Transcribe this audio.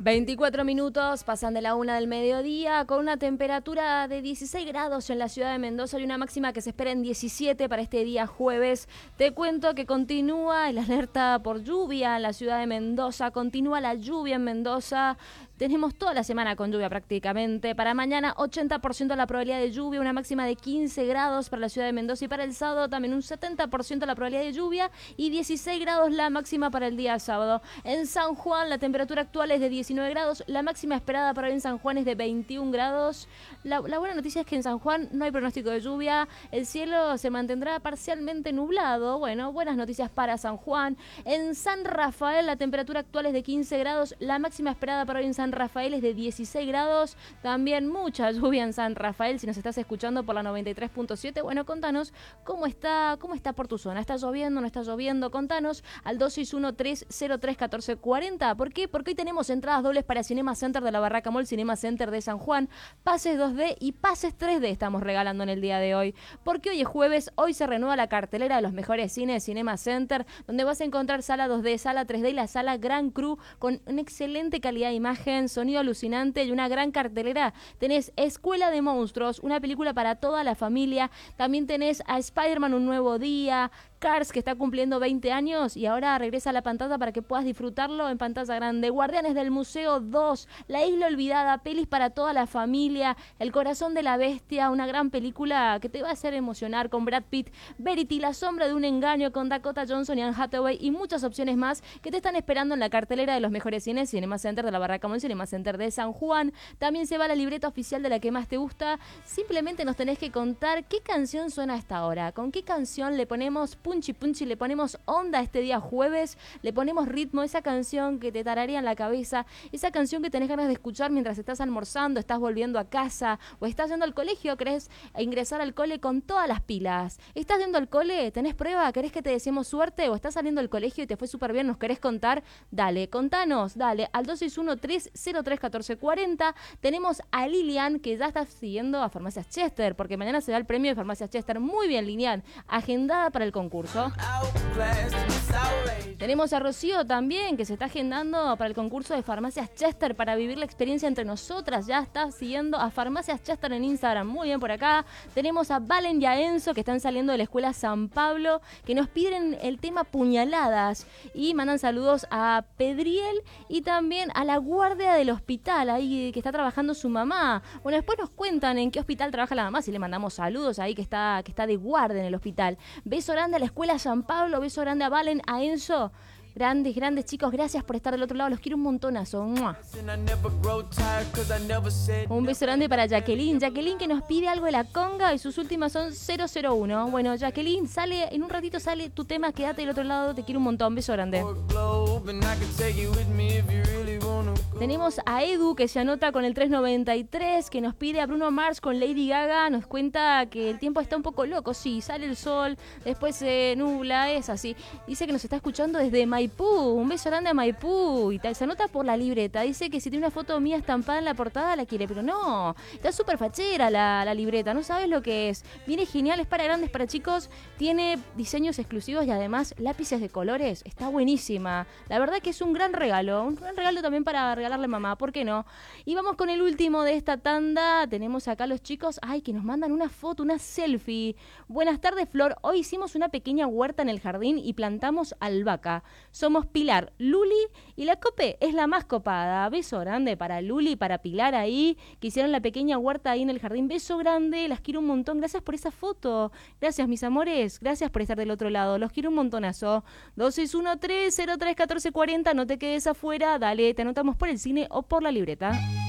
24 minutos, pasan de la 1 del mediodía, con una temperatura de 16 grados en la ciudad de Mendoza y una máxima que se espera en 17 para este día jueves. Te cuento que continúa el alerta por lluvia en la ciudad de Mendoza, continúa la lluvia en Mendoza. Tenemos toda la semana con lluvia prácticamente. Para mañana 80% la probabilidad de lluvia, una máxima de 15 grados para la ciudad de Mendoza y para el sábado también un 70% la probabilidad de lluvia y 16 grados la máxima para el día sábado. En San Juan la temperatura actual es de 19 grados, la máxima esperada para hoy en San Juan es de 21 grados. La buena noticia es que en San Juan no hay pronóstico de lluvia, el cielo se mantendrá parcialmente nublado. Bueno, buenas noticias para San Juan. En San Rafael la temperatura actual es de 15 grados, la máxima esperada para hoy en San Rafael es de 16 grados, también mucha lluvia en San Rafael. Si nos estás escuchando por la 93.7, bueno, contanos cómo está por tu zona. ¿Está lloviendo, no está lloviendo? Contanos al 261-303-1440. ¿Por qué? Porque hoy tenemos entradas dobles para Cinema Center de la Barraca Mall, Cinema Center de San Juan, pases 2D y pases 3D estamos regalando en el día de hoy. Porque hoy es jueves, hoy se renueva la cartelera de los mejores cines de Cinema Center, donde vas a encontrar sala 2D, sala 3D y la sala Gran Cru con una excelente calidad de imagen, sonido alucinante y una gran cartelera. Tenés Escuela de Monstruos, una película para toda la familia. También tenés a Spider-Man Un Nuevo Día, Cars, que está cumpliendo 20 años y ahora regresa a la pantalla para que puedas disfrutarlo en pantalla grande. Guardianes del Museo 2, La Isla Olvidada, pelis para toda la familia, El Corazón de la Bestia, una gran película que te va a hacer emocionar con Brad Pitt, Verity, La Sombra de un Engaño con Dakota Johnson y Anne Hathaway y muchas opciones más que te están esperando en la cartelera de los mejores cines, Cinema Center de la Barraca Mall, Cinema Center de San Juan. También se va la libreta oficial de la que más te gusta. Simplemente nos tenés que contar qué canción suena a esta hora, con qué canción le ponemos punchi punchi, le ponemos onda este día jueves, le ponemos ritmo, esa canción que te tararea en la cabeza, esa canción que tenés ganas de escuchar mientras estás almorzando, estás volviendo a casa o estás yendo al colegio, querés ingresar al cole con todas las pilas. ¿Estás yendo al cole? ¿Tenés prueba? ¿Querés que te deseemos suerte? ¿O estás saliendo del colegio y te fue súper bien? ¿Nos querés contar? Dale, contanos, dale, al 261-303-1440. Tenemos a Lilian, que ya está siguiendo a Farmacias Chester, porque mañana se da el premio de Farmacias Chester. Muy bien, Lilian, agendada para el concurso. Tenemos a Rocío también, que se está agendando para el concurso de Farmacias Chester para vivir la experiencia entre nosotras. Ya está siguiendo a Farmacias Chester en Instagram. Muy bien por acá. Tenemos a Valen y a Enzo, que están saliendo de la escuela San Pablo, que nos piden el tema puñaladas y mandan saludos a Pedriel y también a la guardia del hospital, ahí que está trabajando su mamá. Bueno, después nos cuentan en qué hospital trabaja la mamá, si le mandamos saludos ahí que está de guardia en el hospital. Beso grande a la escuela San Pablo, beso grande a Valen, a Enzo. Grandes chicos, gracias por estar del otro lado, los quiero un montonazo. ¡Mua! Un beso grande para Jacqueline que nos pide algo de la conga y sus últimas son 001. Bueno, Jacqueline, en un ratito sale tu tema, quédate del otro lado, te quiero un montón, beso grande. Tenemos a Edu, que se anota con el 393, que nos pide a Bruno Mars con Lady Gaga. Nos cuenta que el tiempo está un poco loco, sí, sale el sol, después se nubla, es así. Dice que nos está escuchando desde Maipú, un beso grande a Maipú. Y se anota por la libreta, dice que si tiene una foto mía estampada en la portada la quiere, pero no, está súper fachera la libreta, no sabes lo que es. Viene genial, es para grandes, para chicos, tiene diseños exclusivos y además lápices de colores, está buenísima. La verdad que es un gran regalo también para regalarle a mamá, ¿por qué no? Y vamos con el último de esta tanda. Tenemos acá los chicos, que nos mandan una foto, una selfie. Buenas tardes, Flor. Hoy hicimos una pequeña huerta en el jardín y plantamos albahaca. Somos Pilar, Luli y la Cope es la más copada. Beso grande para Luli, para Pilar ahí, que hicieron la pequeña huerta ahí en el jardín. Beso grande, las quiero un montón. Gracias por esa foto. Gracias, mis amores. Gracias por estar del otro lado. Los quiero un montonazo. 261-303-1440. No te quedes afuera. Dale, te anotamos por el cine o por la libreta.